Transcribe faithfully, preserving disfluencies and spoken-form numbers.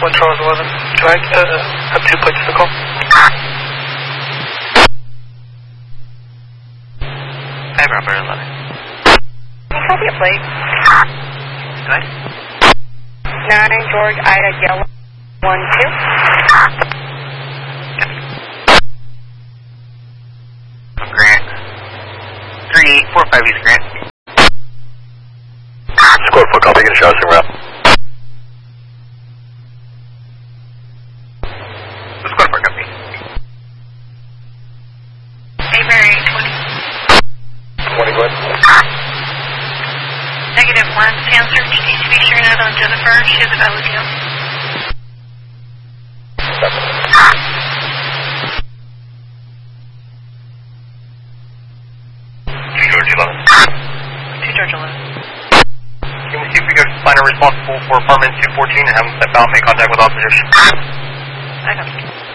one Charles eleven. Can I uh, have two plates to call? Hi, Robert eleven. Can you copy a plate? Go ahead. nine George Ida Yellow one two. Grant. three four five East Grant. Square foot copy, get a shot, route. Square foot copy. Mayberry twenty. twenty, go ahead. Negative one, Cancer, T T C B sharing out on Jennifer. She has a valid deal. two George eleven. two George eleven. Can we see if we can find a responsible for apartment two fourteen and have them step out and make contact with officers? I got it.